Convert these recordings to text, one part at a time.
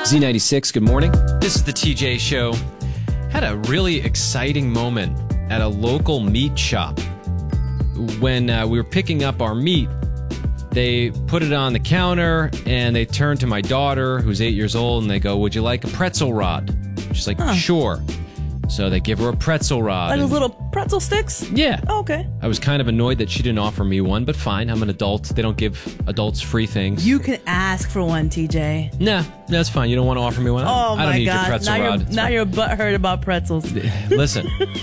Z96, good morning. This is the TJ Show. Had a really exciting moment at a local meat shop. When we were picking up our meat, they put it on the counter and they turned to my daughter, who's 8 years old, and they go, "Would you like a pretzel rod?" She's like, "Sure." So they give her a pretzel rod. Like those little pretzel sticks? Yeah. Oh, okay. I was kind of annoyed that she didn't offer me one, but fine. I'm an adult. They don't give adults free things. You can ask for one, TJ. Nah, that's fine. You don't want to offer me one? Oh, I don't need God. your pretzel rod. Now you're butthurt about pretzels. Listen,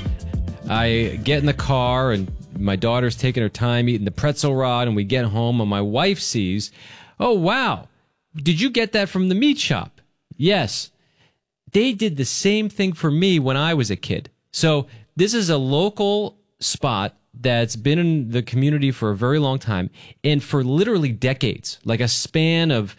I get in the car and my daughter's taking her time eating the pretzel rod, and we get home and my wife sees, "Oh, wow, did you get that from the meat shop?" Yes. They did the same thing for me when I was a kid. So this is a local spot that's been in the community for a very long time, and for literally decades, like a span of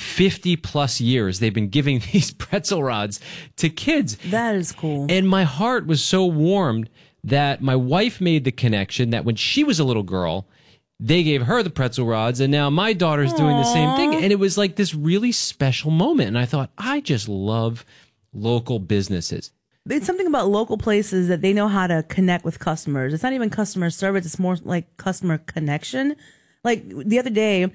50 plus years, they've been giving these pretzel rods to kids. That is cool. And my heart was so warmed that my wife made the connection that when she was a little girl, they gave her the pretzel rods, and now my daughter's doing the same thing. And it was like this really special moment. And I thought, I just love local businesses. It's something about local places that they know how to connect with customers. It's not even customer service. It's more like customer connection. Like the other day,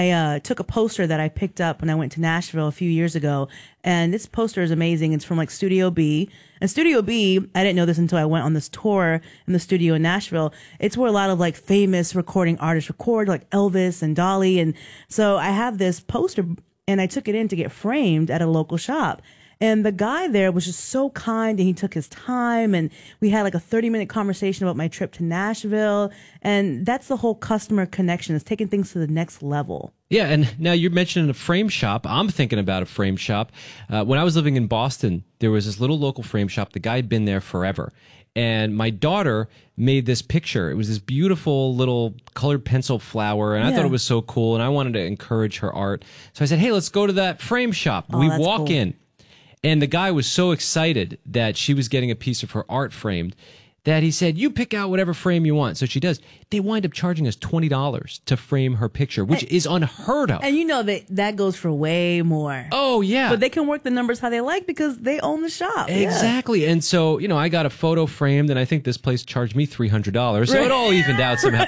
I took a poster that I picked up when I went to Nashville a few years ago. And this poster is amazing. It's from like Studio B. And Studio B, I didn't know this until I went on this tour in the studio in Nashville. It's where a lot of like famous recording artists record, like Elvis and Dolly. And so I have this poster and I took it in to get framed at a local shop. And the guy there was just so kind, and he took his time, and we had like a 30-minute conversation about my trip to Nashville. And that's the whole customer connection. It's taking things to the next level. Yeah, and now you're mentioning a frame shop. I'm thinking about a frame shop. When I was living in Boston, there was this little local frame shop. The guy had been there forever. And my daughter made this picture. It was this beautiful little colored pencil flower, and I thought it was so cool, and I wanted to encourage her art. So I said, "Hey, let's go to that frame shop." Oh, we that's walk cool. in. And the guy was so excited that she was getting a piece of her art framed that he said, "You pick out whatever frame you want." So she does. They wind up charging us $20 to frame her picture, which is unheard of. And you know that goes for way more. Oh, yeah. But they can work the numbers how they like because they own the shop. Exactly. And so, I got a photo framed, and I think this place charged me $300. So it all evened out somehow.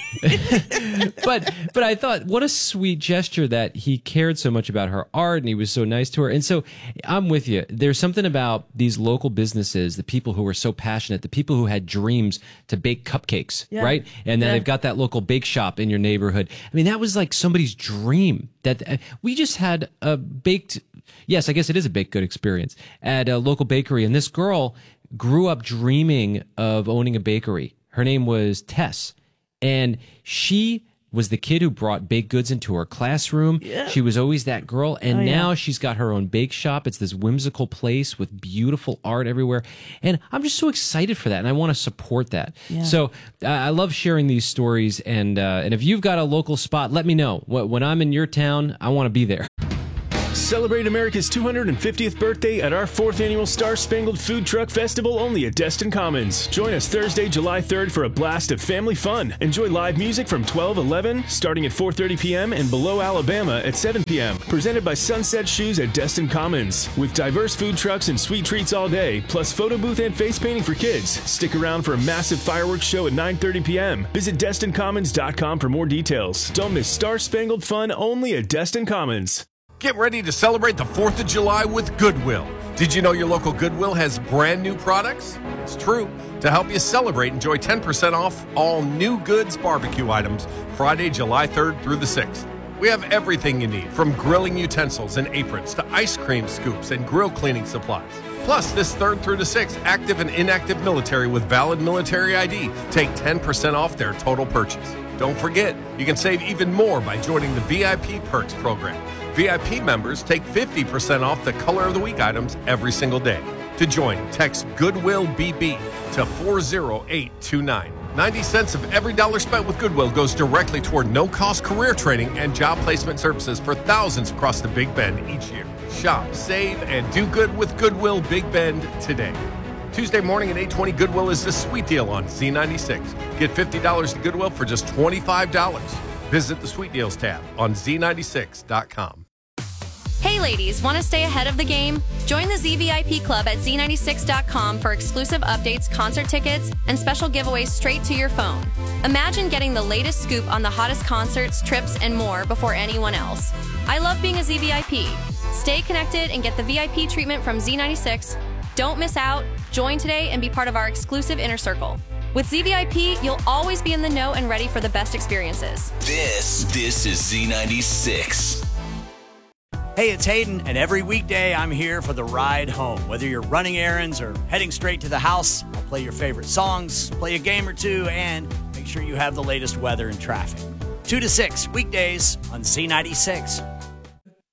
But I thought, what a sweet gesture that he cared so much about her art, and he was so nice to her. And so I'm with you. There's something about these local businesses, the people who were so passionate, the people who had dreams to bake cupcakes, right? And then they've got that local bake shop in your neighborhood. I mean, that was like somebody's dream. That we just had a baked, yes, I guess it is a baked good experience at a local bakery. And this girl grew up dreaming of owning a bakery. Her name was Tess. And she was the kid who brought baked goods into her classroom. Yeah. She was always that girl. And now she's got her own bake shop. It's this whimsical place with beautiful art everywhere. And I'm just so excited for that. And I want to support that. Yeah. So I love sharing these stories. And if you've got a local spot, let me know. When I'm in your town, I want to be there. Celebrate America's 250th birthday at our 4th annual Star Spangled Food Truck Festival only at Destin Commons. Join us Thursday, July 3rd for a blast of family fun. Enjoy live music from 12:11 starting at 4:30 p.m. and Below Alabama at 7 p.m. Presented by Sunset Shoes at Destin Commons. With diverse food trucks and sweet treats all day, plus photo booth and face painting for kids. Stick around for a massive fireworks show at 9:30 p.m. Visit DestinCommons.com for more details. Don't miss Star Spangled fun only at Destin Commons. Get ready to celebrate the 4th of July with Goodwill. Did you know your local Goodwill has brand new products? It's true. To help you celebrate, enjoy 10% off all new goods barbecue items Friday, July 3rd through the 6th. We have everything you need, from grilling utensils and aprons to ice cream scoops and grill cleaning supplies. Plus, this 3rd through the 6th, active and inactive military with valid military ID take 10% off their total purchase. Don't forget, you can save even more by joining the VIP Perks program. VIP members take 50% off the Color of the Week items every single day. To join, text Goodwill BB to 40829. 90 cents of every dollar spent with Goodwill goes directly toward no-cost career training and job placement services for thousands across the Big Bend each year. Shop, save, and do good with Goodwill Big Bend today. Tuesday morning at 8:20, Goodwill is the sweet deal on Z96. Get $50 to Goodwill for just $25. Visit the Sweet Deals tab on Z96.com. Hey ladies, want to stay ahead of the game? Join the ZVIP Club at Z96.com for exclusive updates, concert tickets, and special giveaways straight to your phone. Imagine getting the latest scoop on the hottest concerts, trips, and more before anyone else. I love being a ZVIP. Stay connected and get the VIP treatment from Z96. Don't miss out. Join today and be part of our exclusive inner circle. With ZVIP, you'll always be in the know and ready for the best experiences. This is Z96. Hey, it's Hayden, and every weekday I'm here for the ride home. Whether you're running errands or heading straight to the house, I'll play your favorite songs, play a game or two, and make sure you have the latest weather and traffic. 2 to 6, weekdays on Z96.